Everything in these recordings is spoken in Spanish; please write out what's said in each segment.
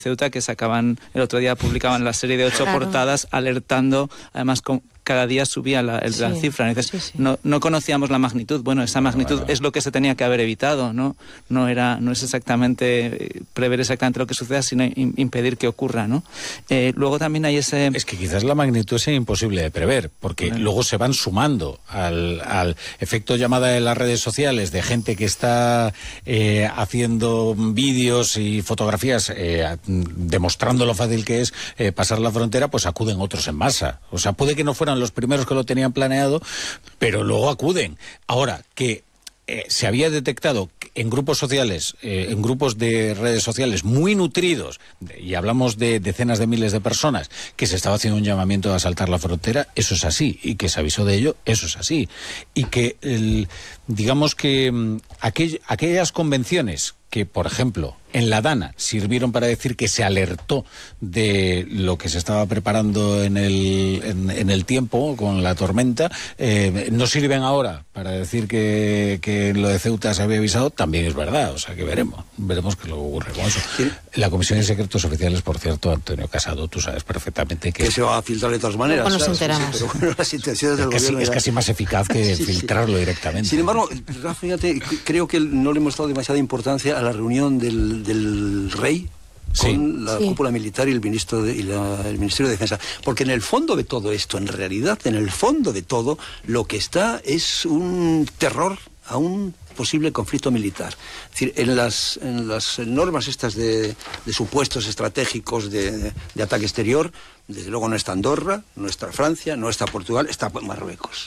Ceuta, que sacaban, el otro día publicaban la serie de 8 portadas alertando, además cada día subía la cifra. Y dices, no conocíamos la magnitud. Bueno, esa magnitud es lo que se tenía que haber evitado, ¿no? No es exactamente prever exactamente lo que suceda, sino impedir que ocurra, ¿no? Luego también hay ese... Es que quizás la magnitud sea imposible de prever, porque luego se van sumando al efecto llamada de las redes sociales, de gente que está haciendo vídeos y fotografías demostrando lo fácil que es pasar la frontera, pues acuden otros en masa. O sea, puede que no fueran los primeros que lo tenían planeado, pero luego acuden. Ahora, que se había detectado en grupos sociales, en grupos de redes sociales muy nutridos, y hablamos de decenas de miles de personas, que se estaba haciendo un llamamiento a asaltar la frontera, eso es así, y que se avisó de ello, eso es así. Y que, digamos que aquellas convenciones que, por ejemplo, en la Dana sirvieron para decir que se alertó de lo que se estaba preparando en el tiempo con la tormenta, no sirven ahora para decir que lo de Ceuta se había avisado, también es verdad, o sea que veremos qué es lo que ocurre con eso. ¿Sí? La Comisión de Secretos Oficiales, por cierto, Antonio Casado, tú sabes perfectamente que se va a filtrar de todas maneras. Pues nos enteramos. Sí, pero bueno, las intenciones del gobierno es casi más eficaz que filtrarlo directamente. Sin embargo, Rafa, fíjate, creo que no le hemos dado demasiada importancia a la reunión del rey con la cúpula militar y el Ministerio de Defensa. Porque en el fondo de todo esto, en realidad, en el fondo de todo, lo que está es un terror a un posible conflicto militar. Es decir, en las normas estas de supuestos estratégicos de ataque exterior, desde luego no está Andorra, no está Francia, no está Portugal, está Marruecos.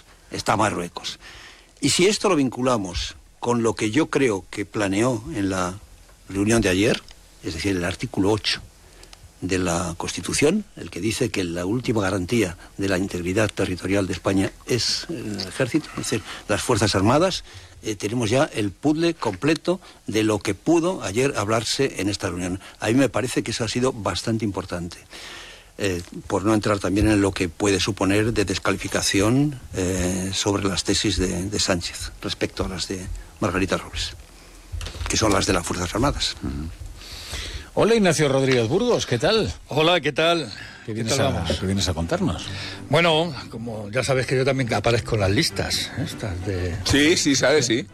Y si esto lo vinculamos con lo que yo creo que planeó en la reunión de ayer, es decir, el artículo 8 de la Constitución, el que dice que la última garantía de la integridad territorial de España es el ejército, es decir, las Fuerzas Armadas, tenemos ya el puzzle completo de lo que pudo ayer hablarse en esta reunión. A mí me parece que eso ha sido bastante importante. Por no entrar también en lo que puede suponer de descalificación sobre las tesis de Sánchez respecto a las de Margarita Robles, que son las de las Fuerzas Armadas. Hola, Ignacio Rodríguez Burgos, ¿qué tal? Hola, ¿qué tal? ¿Qué vienes a contarnos? Bueno, como ya sabes que yo también aparezco en las listas estas de... Sí, sabes, sí.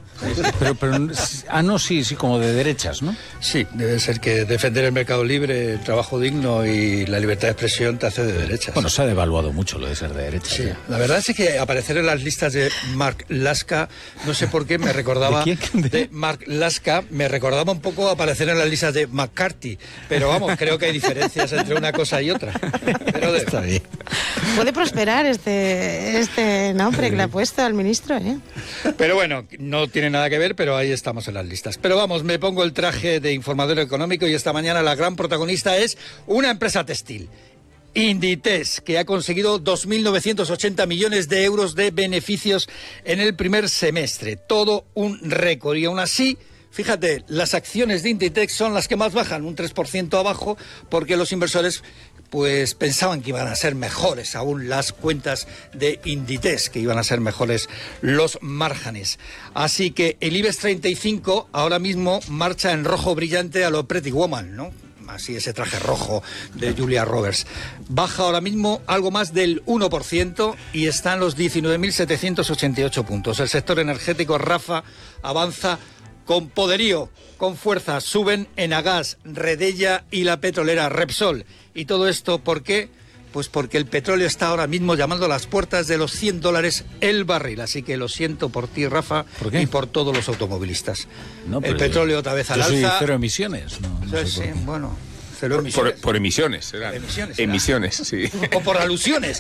Pero sí, como de derechas, ¿no? Sí, debe ser que defender el mercado libre, el trabajo digno y la libertad de expresión te hace de derechas. Bueno, se ha devaluado mucho lo de ser de derechas. Sí, la verdad es que aparecer en las listas de Mark Laska, no sé por qué me recordaba... ¿De quién? De Mark Laska, me recordaba un poco aparecer en las listas de McCarthy, pero vamos, creo que hay diferencias entre una cosa y otra. Pero está bien. Puede prosperar este nombre que le ha puesto al ministro, ¿eh? Pero bueno, no tiene nada que ver, pero ahí estamos en las listas. Pero vamos, me pongo el traje de informador económico y esta mañana la gran protagonista es una empresa textil, Inditex, que ha conseguido 2.980 millones de euros de beneficios en el primer semestre. Todo un récord. Y aún así, fíjate, las acciones de Inditex son las que más bajan, un 3% abajo, porque los inversores pues pensaban que iban a ser mejores aún las cuentas de Inditex, que iban a ser mejores los márgenes. Así que el IBEX 35 ahora mismo marcha en rojo brillante a lo Pretty Woman, ¿no? Así ese traje rojo de Julia Roberts. Baja ahora mismo algo más del 1% y está en los 19.788 puntos. El sector energético, Rafa, avanza con poderío, con fuerza. Suben Enagas, Redella y la petrolera Repsol. ¿Y todo esto por qué? Pues porque el petróleo está ahora mismo llamando a las puertas de los $100 el barril. Así que lo siento por ti, Rafa, ¿por qué? Y por todos los automovilistas. No, el petróleo otra vez al alza. Yo soy cero emisiones. Sí, bueno, cero emisiones. Por emisiones, ¿será? Emisiones, sí. O por alusiones.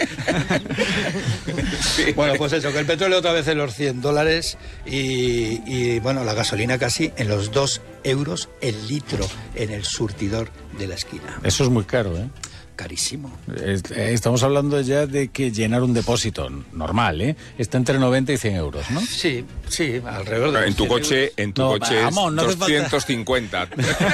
Sí. Bueno, pues eso, que el petróleo otra vez en los $100 y bueno, la gasolina casi en los 2 euros el litro en el surtidor de la esquina. Eso es muy caro, ¿eh? Carísimo. Estamos hablando ya de que llenar un depósito normal, ¿eh? Está entre 90 y 100 euros, ¿no? Sí, alrededor de... En tu coche, vamos, no 250.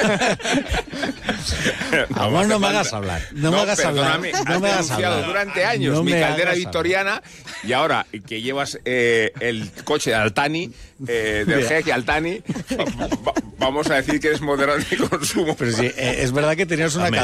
Vamos, no me hagas hablar. No me hagas hablar. No me hagas hablar. Durante años mi caldera victoriana y ahora que llevas el coche de Altani, del jeque Altani, vamos a decir que eres moderado de consumo. Pero sí, es verdad que tenías una